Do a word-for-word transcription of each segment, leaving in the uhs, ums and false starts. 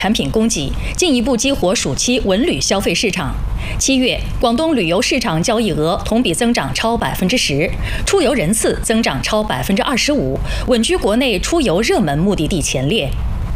产品供给，进一步激活暑期文旅消费市场。七月，广东旅游市场交易额同比增长超百分之十，出游人次增长超百分之二十五，稳居国内出游热门目的地前列。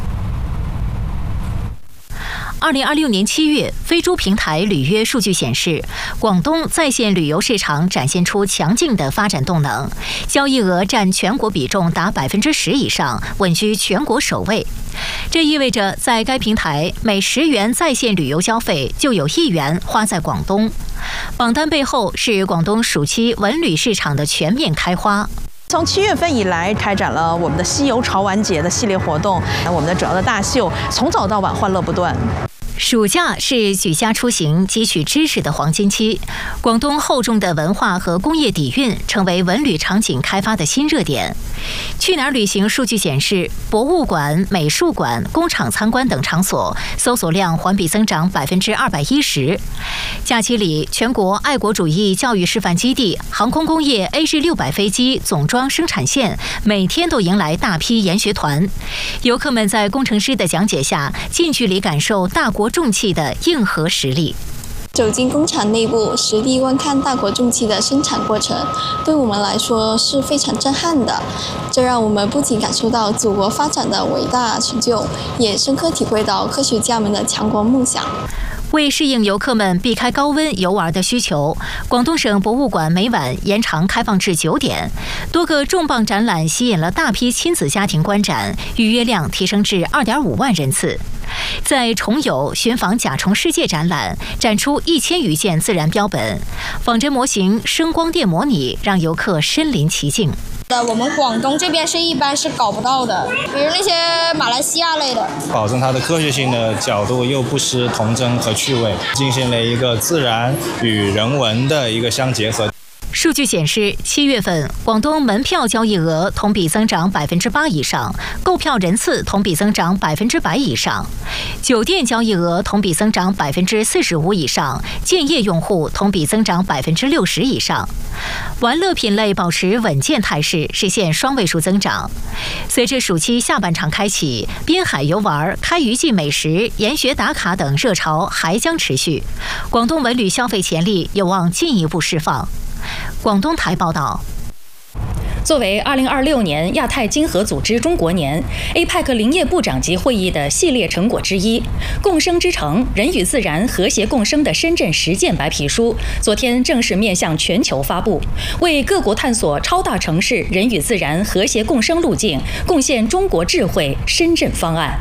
二零二六年七月，飞猪平台履约数据显示，广东在线旅游市场展现出强劲的发展动能，交易额占全国比重达百分之十以上，稳居全国首位。这意味着，在该平台每十元在线旅游消费就有一元花在广东。榜单背后是广东暑期文旅市场的全面开花。 从七月份以来，开展了我们的西游潮玩节的系列活动，我们的主要的大秀从早到晚欢乐不断。 暑假是举家出行、汲取知识的黄金期，广东厚重的文化和工业底蕴成为文旅场景开发的新热点。去哪儿旅行数据显示，博物馆、美术馆、工厂参观等场所搜索量环比增长百分之二百一十。假期里，全国爱国主义教育示范基地、航空工业 A G 六百飞机总装生产线每天都迎来大批研学团，游客们在工程师的讲解下，近距离感受大国重器的硬核实力。 走进工厂内部，实地观看大国重器的生产过程，对我们来说是非常震撼的。这让我们不仅感受到祖国发展的伟大成就，也深刻体会到科学家们的强国梦想。 为适应游客们避开高温游玩的需求，广东省博物馆每晚延长开放至九点，多个重磅展览吸引了大批亲子家庭观展，预约量提升至二点五万人次。在虫友寻访甲虫世界展览，展出一千余件自然标本，仿真模型、声光电模拟，让游客身临其境。 我们广东这边是一般是搞不到的，比如那些马来西亚类的， 保证它的科学性的角度又不失童真和趣味，进行了一个自然与人文的一个相结合。 数据显示，七月份广东门票交易额同比增长百分之八以上，购票人次同比增长百分之百以上，酒店交易额同比增长百分之四十五以上，建业用户同比增长百分之六十以上。玩乐品类保持稳健态势，实现双位数增长。随着暑期下半场开启，滨海游玩、开渔季美食、研学打卡等热潮还将持续，广东文旅消费潜力有望进一步释放。广东台报道。 作为二零二六年亚太经合组织中国年 A P E C 林业部长级会议的系列成果之一，共生之城人与自然和谐共生的深圳实践白皮书昨天正式面向全球发布，为各国探索超大城市人与自然和谐共生路径贡献中国智慧深圳方案。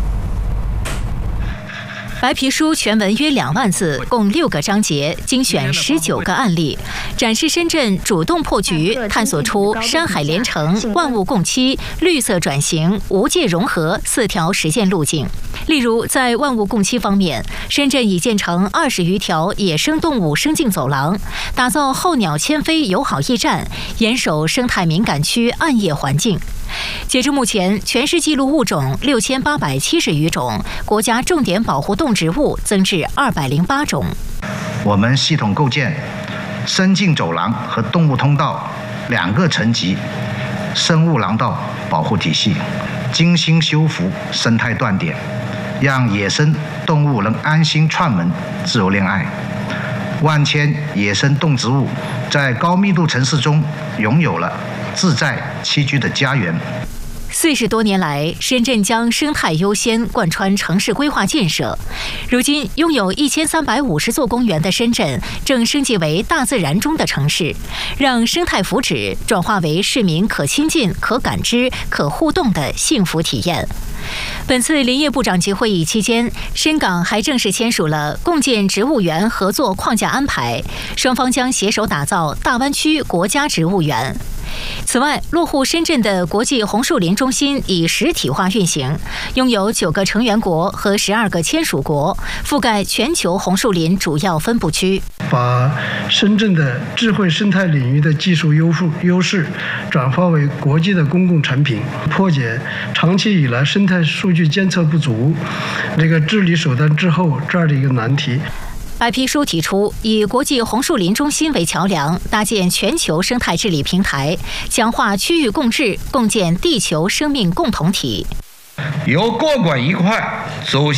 白皮书全文约两万字，共六个章节，精选十九个案例，展示深圳主动破局，探索出山海连城、万物共栖、绿色转型、无界融合四条实践路径。例如，在万物共栖方面，深圳已建成二十余条野生动物生境走廊，打造候鸟迁飞友好驿站，严守生态敏感区暗夜环境。截至目前，全市记录物种六千八百七十余种，国家重点保护动植物增至二百零八种。 我们系统构建生境走廊和动物通道两个层级生物廊道保护体系，精心修复生态断点，让野生动物能安心串门自由恋爱。万千野生动植物在高密度城市中拥有了自在栖居的家园。 四十多年来，深圳将生态优先贯穿城市规划建设。如今，拥有一千三百五十座公园的深圳，正升级为大自然中的城市，让生态福祉转化为市民可亲近、可感知、可互动的幸福体验。本次林业部长级会议期间，深港还正式签署了共建植物园合作框架安排，双方将携手打造大湾区国家植物园。此外，落户深圳的国际红树林中心已实体化运行，拥有九个成员国和十二个签署国，覆盖全球红树林主要分布区。 把深圳的智慧生态领域的技术优势优势转化为国际的公共产品，破解长期以来生态数据监测不足、这个治理手段滞后这样的一个难题。 白皮书提出，以国际红树林中心为桥梁，搭建全球生态治理平台，强化区域共治，共建地球生命共同体。 由各管一块走向